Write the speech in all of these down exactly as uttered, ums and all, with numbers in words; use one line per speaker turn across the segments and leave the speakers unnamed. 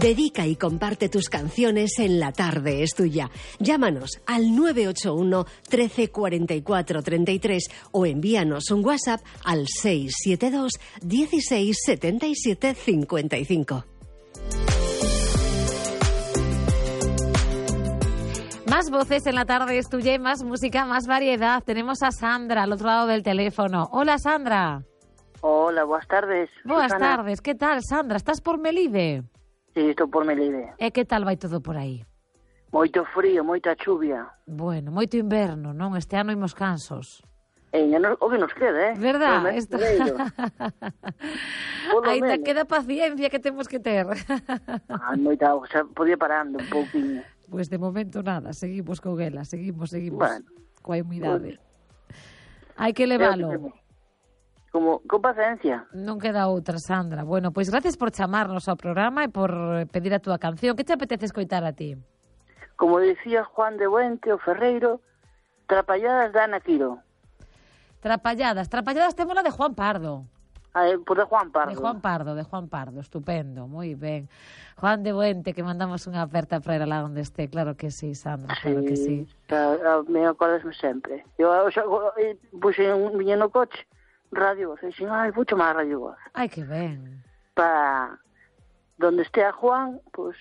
Dedica y comparte tus canciones en La Tarde es Tuya. Llámanos al nueve ocho uno, trece, cuarenta y cuatro, treinta y tres o envíanos un WhatsApp al seis siete dos, dieciséis, setenta y siete, cincuenta y cinco.
Más voces en La Tarde es Tuya y más música, más variedad. Tenemos a Sandra al otro lado del teléfono. Hola, Sandra.
Hola, boas tardes.
Boas
Susana.
tardes, que tal, Sandra? Estás por Melide?
Sí, estou por Melide.
E que tal vai todo por aí?
Moito frío, moita chuvia.
Bueno, moito inverno, non? Este ano imos cansos.
E no, o que nos queda, eh?
Verdad?
Esto...
Ainda queda paciencia que temos que ter.
Ah, moita auga, xa podía parando un pouquinho.
Pois pues de momento nada, seguimos con ela, seguimos, seguimos.
Bueno,
coa humidade.
Pues...
Hai que levalo.
Como, con paciencia.
Non queda outra, Sandra. Bueno, pois gracias por chamarnos ao programa e por pedir a túa canción. Que te apetece escoitar a ti?
Como decía Juan de Buente, o Ferreiro, Trapalladas da Ana Quiro.
Trapalladas. Trapalladas temos la de Juan Pardo.
Ah, por de Juan Pardo.
De Juan Pardo, de Juan Pardo. Estupendo, moi ben. Juan de Buente, que mandamos unha aperta para ir lá onde este. Claro que sí, Sandra, claro
sí,
que sí.
A, a, me acordasme sempre. Eu xa, puxe un viño no coche, radio voz, e dixen, ai, vou chamar a radio voz.
Ai, que ben.
Para donde estea Juan, pois...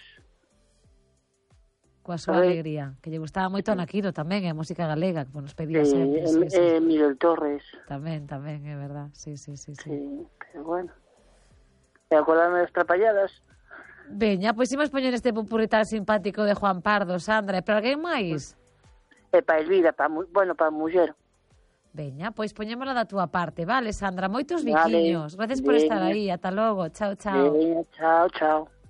Coa súa alegría, que lle gustaba moito a Naquiro tamén, e a música galega, que nos pedía
sí,
sempre.
Sí, sí. Eh, Miguel Torres.
Tamén, tamén, é verdad, sí, sí, sí. Sí,
sí pero bueno. E acordarme das Trapalladas.
Veña, pois imos poñer este popurrí tan simpático de Juan Pardo, Sandra, e para alguén máis?
E para Elvira, para, bueno, para a muller.
Veña, pois poñémola da túa parte, vale, Sandra? Moitos biquiños.
Vale,
gracias por estar aí, ata logo, chao, chao.
Veña, chao, chao.